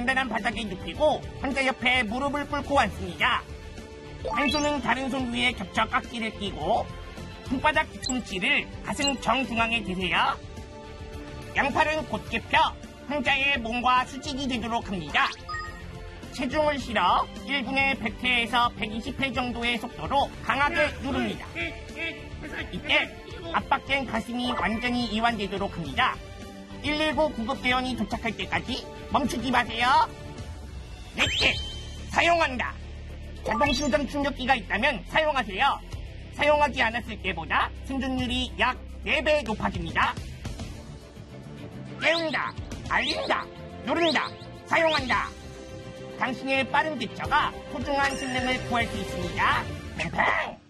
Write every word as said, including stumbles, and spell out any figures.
단단한 바닥에 눕히고 환자 옆에 무릎을 꿇고 앉습니다. 한 손은 다른 손 위에 겹쳐 깍지를 끼고 손바닥 뒤꿈치를 가슴 정중앙에 대세요. 양팔은 곧게 펴 환자의 몸과 수직이 되도록 합니다. 체중을 실어 일 분에 백 회에서 백이십 회 정도의 속도로 강하게 누릅니다. 이때 압박된 가슴이 완전히 이완되도록 합니다. 일일구 구급대원이 도착할 때까지 멈추지 마세요. 넷째, 사용한다. 자동심장 충격기가 있다면 사용하세요. 사용하지 않았을 때보다 생존율이 약 네 배 높아집니다. 깨운다, 알린다, 누른다, 사용한다. 당신의 빠른 대처가 소중한 생명을 구할 수 있습니다. 팽팽!